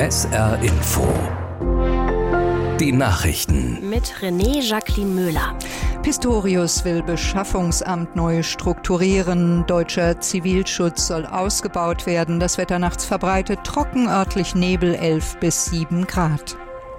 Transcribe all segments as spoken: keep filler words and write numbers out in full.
S R Info. Die Nachrichten. Mit René Jacqueline Möhler. Pistorius will Beschaffungsamt neu strukturieren. Deutscher Zivilschutz soll ausgebaut werden. Das Wetter nachts verbreitet, trocken, örtlich Nebel, elf bis sieben Grad.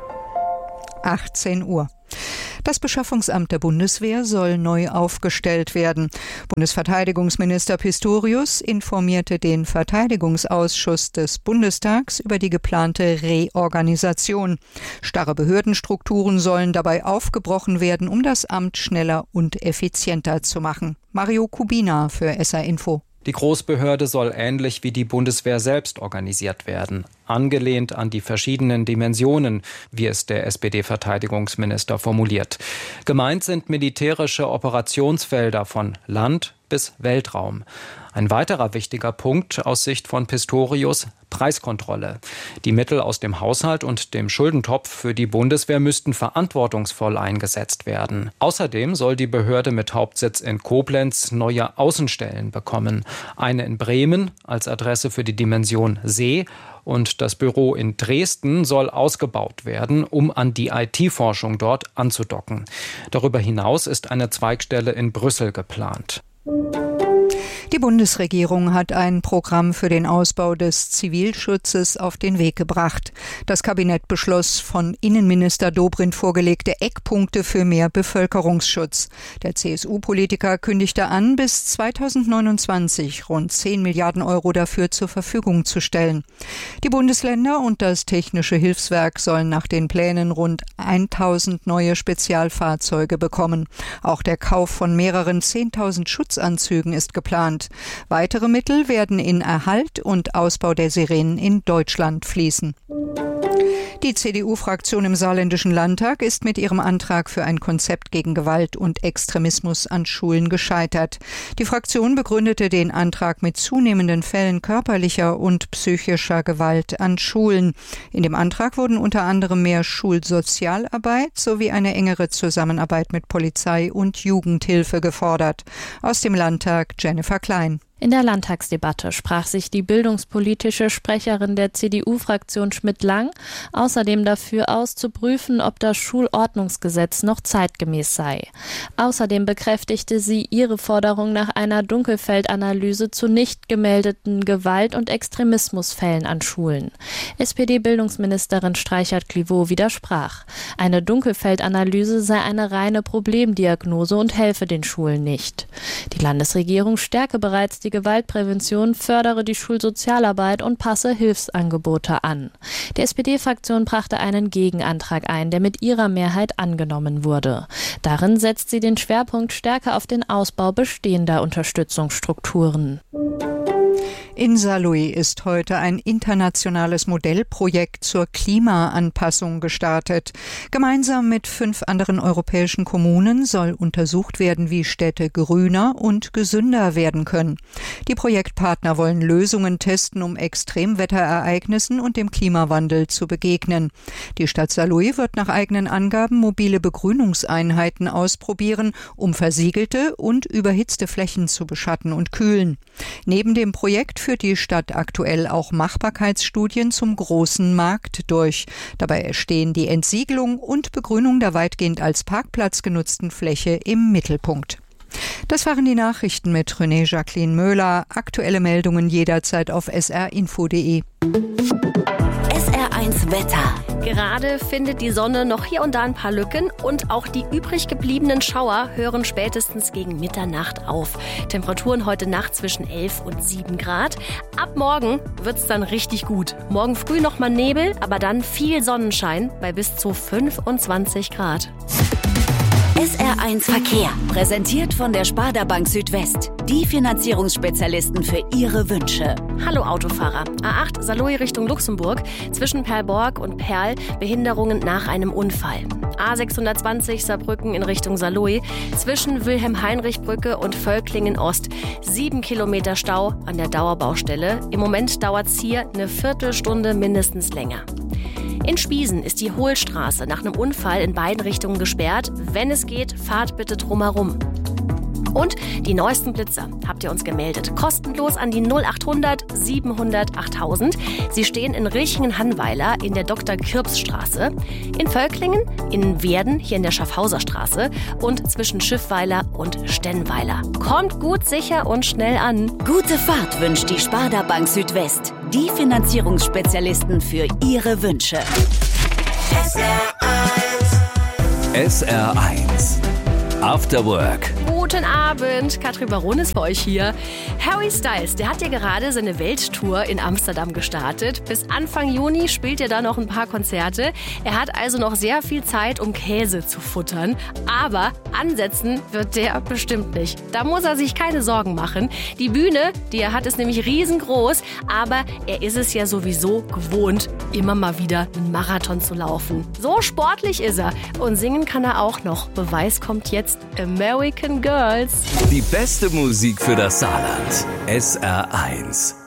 achtzehn Uhr. Das Beschaffungsamt der Bundeswehr soll neu aufgestellt werden. Bundesverteidigungsminister Pistorius informierte den Verteidigungsausschuss des Bundestags über die geplante Reorganisation. Starre Behördenstrukturen sollen dabei aufgebrochen werden, um das Amt schneller und effizienter zu machen. Mario Kubina für S R Info. Die Großbehörde soll ähnlich wie die Bundeswehr selbst organisiert werden, angelehnt an die verschiedenen Dimensionen, wie es der S P D-Verteidigungsminister formuliert. Gemeint sind militärische Operationsfelder von Land bis Weltraum. Ein weiterer wichtiger Punkt aus Sicht von Pistorius: Preiskontrolle. Die Mittel aus dem Haushalt und dem Schuldentopf für die Bundeswehr müssten verantwortungsvoll eingesetzt werden. Außerdem soll die Behörde mit Hauptsitz in Koblenz neue Außenstellen bekommen. Eine in Bremen als Adresse für die Dimension See und das Büro in Dresden soll ausgebaut werden, um an die I T-Forschung dort anzudocken. Darüber hinaus ist eine Zweigstelle in Brüssel geplant. Die Bundesregierung hat ein Programm für den Ausbau des Zivilschutzes auf den Weg gebracht. Das Kabinett beschloss von Innenminister Dobrindt vorgelegte Eckpunkte für mehr Bevölkerungsschutz. Der C S U-Politiker kündigte an, bis zweitausendneunundzwanzig rund zehn Milliarden Euro dafür zur Verfügung zu stellen. Die Bundesländer und das Technische Hilfswerk sollen nach den Plänen rund tausend neue Spezialfahrzeuge bekommen. Auch der Kauf von mehreren zehntausend Schutzanzügen ist geplant. Weitere Mittel werden in Erhalt und Ausbau der Sirenen in Deutschland fließen. Die C D U-Fraktion im Saarländischen Landtag ist mit ihrem Antrag für ein Konzept gegen Gewalt und Extremismus an Schulen gescheitert. Die Fraktion begründete den Antrag mit zunehmenden Fällen körperlicher und psychischer Gewalt an Schulen. In dem Antrag wurden unter anderem mehr Schulsozialarbeit sowie eine engere Zusammenarbeit mit Polizei und Jugendhilfe gefordert. Aus dem Landtag Jennifer Klein. In der Landtagsdebatte sprach sich die bildungspolitische Sprecherin der C D U-Fraktion Schmidt-Lang außerdem dafür aus, zu prüfen, ob das Schulordnungsgesetz noch zeitgemäß sei. Außerdem bekräftigte sie ihre Forderung nach einer Dunkelfeldanalyse zu nicht gemeldeten Gewalt- und Extremismusfällen an Schulen. S P D-Bildungsministerin Streichert-Clivaux widersprach. Eine Dunkelfeldanalyse sei eine reine Problemdiagnose und helfe den Schulen nicht. Die Landesregierung stärke bereits die Die Gewaltprävention, fördere die Schulsozialarbeit und passe Hilfsangebote an. Die S P D-Fraktion brachte einen Gegenantrag ein, der mit ihrer Mehrheit angenommen wurde. Darin setzt sie den Schwerpunkt stärker auf den Ausbau bestehender Unterstützungsstrukturen. In Saarlouis ist heute ein internationales Modellprojekt zur Klimaanpassung gestartet. Gemeinsam mit fünf anderen europäischen Kommunen soll untersucht werden, wie Städte grüner und gesünder werden können. Die Projektpartner wollen Lösungen testen, um Extremwetterereignissen und dem Klimawandel zu begegnen. Die Stadt Saarlouis wird nach eigenen Angaben mobile Begrünungseinheiten ausprobieren, um versiegelte und überhitzte Flächen zu beschatten und kühlen. Neben dem Projekt führt die Stadt aktuell auch Machbarkeitsstudien zum großen Markt durch. Dabei stehen die Entsiegelung und Begrünung der weitgehend als Parkplatz genutzten Fläche im Mittelpunkt. Das waren die Nachrichten mit René Jacqueline Möhler. Aktuelle Meldungen jederzeit auf s r info punkt d e. S R eins Wetter. Gerade findet die Sonne noch hier und da ein paar Lücken und auch die übrig gebliebenen Schauer hören spätestens gegen Mitternacht auf. Temperaturen heute Nacht zwischen elf und sieben Grad. Ab morgen wird's dann richtig gut. Morgen früh noch mal Nebel, aber dann viel Sonnenschein bei bis zu fünfundzwanzig Grad. S R eins Verkehr, präsentiert von der Sparda Bank Südwest. Die Finanzierungsspezialisten für Ihre Wünsche. Hallo Autofahrer. A acht Saarlouis Richtung Luxemburg. Zwischen Perlborg und Perl Behinderungen nach einem Unfall. A sechshundertzwanzig Saarbrücken in Richtung Saarlouis. Zwischen Wilhelm-Heinrich-Brücke und Völklingen-Ost. Sieben Kilometer Stau an der Dauerbaustelle. Im Moment dauert es hier eine Viertelstunde mindestens länger. In Spiesen ist die Hohlstraße nach einem Unfall in beiden Richtungen gesperrt. Wenn es geht, fahrt bitte drumherum. Und die neuesten Blitzer habt ihr uns gemeldet. Kostenlos an die null achthundert siebenhundert achttausend. Sie stehen in Rilchingen-Hannweiler in der Doktor-Kirps-Straße, in Völklingen, in Werden hier in der Schaffhauser Straße und zwischen Schiffweiler und Stennweiler. Kommt gut, sicher und schnell an. Gute Fahrt wünscht die Sparda Bank Südwest. Die Finanzierungsspezialisten für Ihre Wünsche. S R eins After Work. Guten Abend, Katrin Baron ist für euch hier. Harry Styles, der hat ja gerade seine Welttour in Amsterdam gestartet. Bis Anfang Juni spielt er da noch ein paar Konzerte. Er hat also noch sehr viel Zeit, um Käse zu futtern. Aber ansetzen wird der bestimmt nicht. Da muss er sich keine Sorgen machen. Die Bühne, die er hat, ist nämlich riesengroß. Aber er ist es ja sowieso gewohnt, immer mal wieder einen Marathon zu laufen. So sportlich ist er. Und singen kann er auch noch. Beweis kommt jetzt: American Girls. Die beste Musik für das Saarland. S R eins.